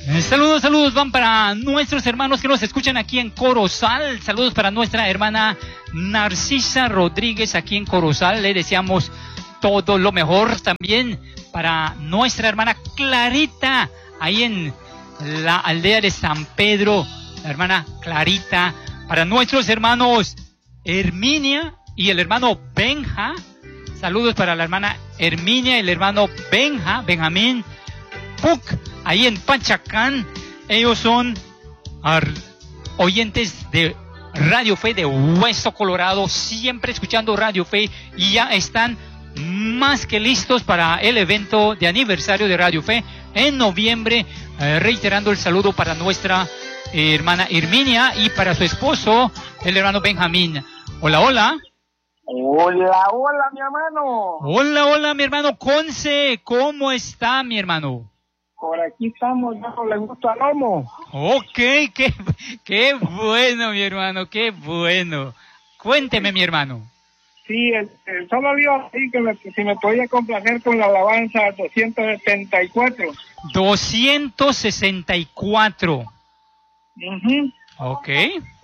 Saludos van para nuestros hermanos que nos escuchan aquí en Corozal. Saludos para nuestra hermana Narcisa Rodríguez aquí en Corozal. Le deseamos todo lo mejor. También para nuestra hermana Clarita ahí en la aldea de San Pedro, la hermana Clarita. Para nuestros hermanos Herminia y el hermano Benja. Saludos para la hermana Herminia y el hermano Benjamín Puc, ahí en Pachacán. Ellos son oyentes de Radio Fe de Hueso Colorado, siempre escuchando Radio Fe, y ya están más que listos para el evento de aniversario de Radio Fe en noviembre, reiterando el saludo para nuestra hermana Herminia y para su esposo, el hermano Benjamín. Hola, hola. Hola, mi hermano. Hola, mi hermano Conce. ¿Cómo está, mi hermano? Por aquí estamos, dándole gusto al lomo. Ok, qué bueno, mi hermano, qué bueno. Cuénteme, mi hermano. Sí, solo le iba a decir que si me podía complacer con la alabanza 274. 264. Ok.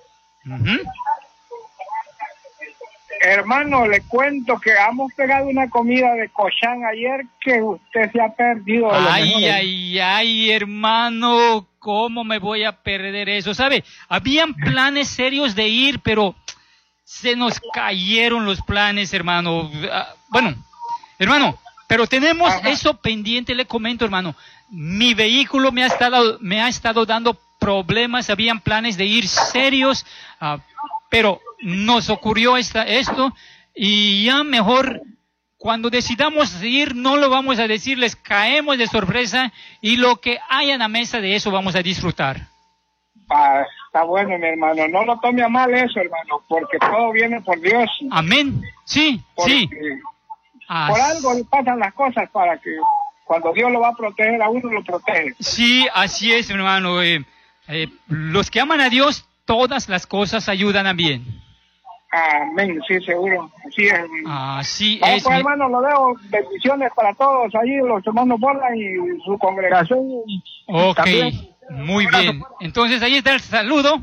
Hermano, le cuento que hemos pegado una comida de cochán ayer que usted se ha perdido. Ay, hermano, ¿cómo me voy a perder eso? ¿Sabe? Habían planes serios de ir, pero se nos cayeron los planes, hermano. Bueno, hermano, pero tenemos eso pendiente, le comento, hermano. Mi vehículo me ha estado dando problemas, habían planes de ir serios, pero nos ocurrió esto, y ya mejor cuando decidamos ir no lo vamos a decir, les caemos de sorpresa, y lo que haya en la mesa de eso vamos a disfrutar. Está bueno, mi hermano, no lo tome a mal eso, hermano, porque todo viene por Dios. Amén, sí. Por algo le pasan las cosas para que cuando Dios lo va a proteger a uno, lo protege. Sí, así es, hermano. Los que aman a Dios, todas las cosas ayudan a bien. Amén, sí, seguro. Así es. Así vamos, es. Pues, hermano, lo veo. Bendiciones para todos allí, los hermanos Borla y su congregación. Ok, también. muy bien. Entonces, ahí está el saludo.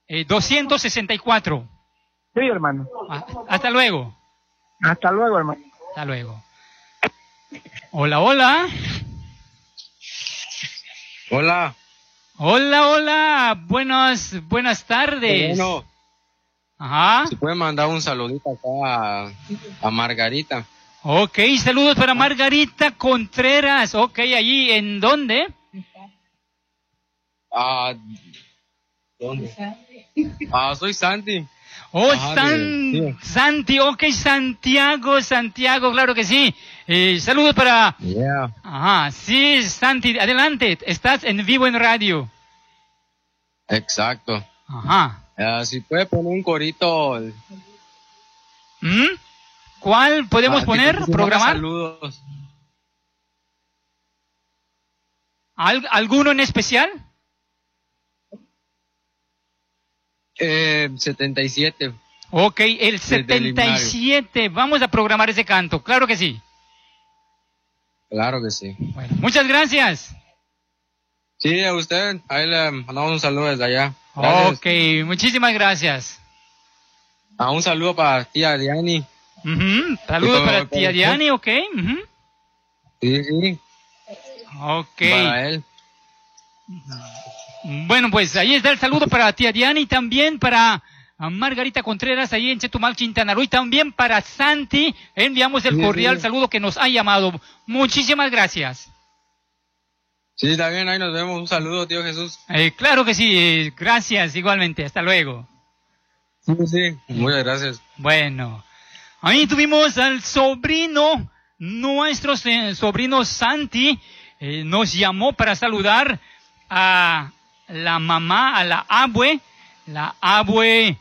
264. Sí, hermano. Hasta luego. Hasta luego, hermano. Hasta luego. Hola. Hola. Buenas tardes. Bueno. Ajá. Si puede mandar un saludito acá a Margarita. Ok, saludos para Margarita Contreras. Ok, allí, ¿en dónde? ¿Dónde? Soy Santi. Sí. Santi, ok, Santiago, claro que sí. Saludos para... Yeah. Ajá, sí, Santi, adelante, estás en vivo en radio. Exacto. Ajá. Si puede poner un corito. ¿Cuál podemos poner? ¿Programar? Saludos. ¿Alguno en especial? 77. Ok, el 77. Vamos a programar ese canto, claro que sí. Claro que sí. Bueno, muchas gracias. Sí, a usted. Ahí le mandamos un saludo desde allá. Gracias. Ok, muchísimas gracias. Un saludo para tía Diani. Saludos para tía Diani, ok. Sí. Ok. Para él. Bueno, pues ahí está el saludo para tía Diani, también para Margarita Contreras, ahí en Chetumal, Quintana Roo, y también para Santi. Enviamos el cordial saludo que nos ha llamado. Muchísimas gracias. Sí, está bien, ahí nos vemos. Un saludo, tío Jesús. Claro que sí, gracias igualmente. Hasta luego. Sí, muchas gracias. Bueno, ahí tuvimos al sobrino, nuestro sobrino Santi, nos llamó para saludar a la mamá, a la abue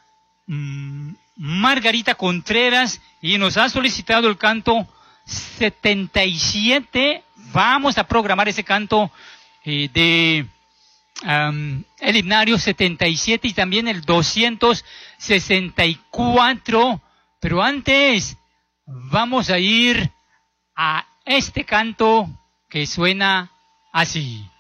Margarita Contreras, y nos ha solicitado el canto 77. Vamos a programar ese canto de el himnario 77 y también el 264. Pero antes vamos a ir a este canto que suena así.